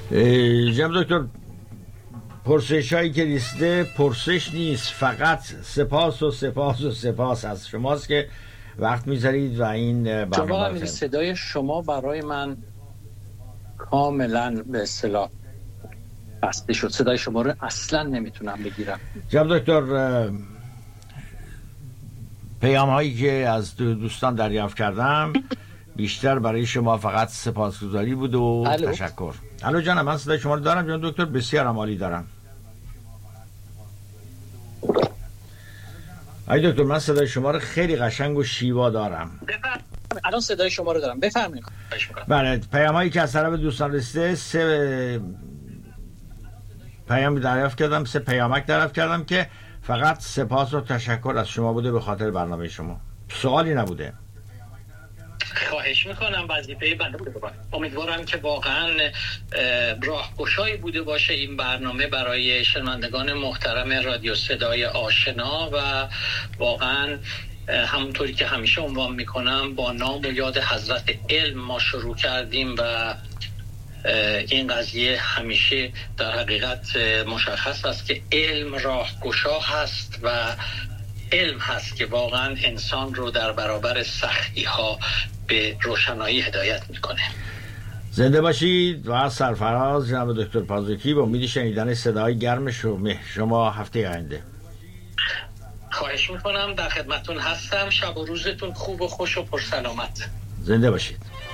جناب دکتر، پرسش هایی که لیسته پرسش نیست، فقط سپاس و سپاس و سپاس از شماست که وقت میذارید و این برنامه شما صدای شما برای من کاملا به اصطلاح بسته شد. صدای شما رو اصلا نمیتونم بگیرم. جناب دکتر، پیام هایی که از دوستان دریافت کردم بیشتر برای شما فقط سپاسگزاری بود و تشکر. الو جانم، من صدای شما رو دارم جناب دکتر، بسیار عالی دارم. ای دکتر، من صدای شما رو خیلی قشنگ و شیوا دارم. الان صدای شما رو دارم، بفرمایید. بله، پیامایی که از طرف دوستان رسیده، 3 پیام دریافت کردم، 3 پیامک دریافت کردم که فقط سپاس و تشکر از شما بوده به خاطر برنامه شما، سوالی نبوده. خواهش میکنم، وظیفه بنده بوده. امیدوارم که واقعا راهگشایی بوده باشه این برنامه برای شنوندگان محترم رادیو صدای آشنا و واقعا همونطوری که همیشه عنوان میکنم با نام و یاد حضرت علم ما شروع کردیم و این قضیه همیشه در حقیقت مشخص است که علم راهگشا هست و علم هست که واقعا انسان رو در برابر سختی ها به روشنایی هدایت میکنه. زنده باشید و سرفراز جناب دکتر پازوکی. با امید شنیدن صدای گرم شما هفته آینده. خواهش میکنم، در خدمتون هستم. شب و روزتون خوب و خوش و پرسلامت. زنده باشید.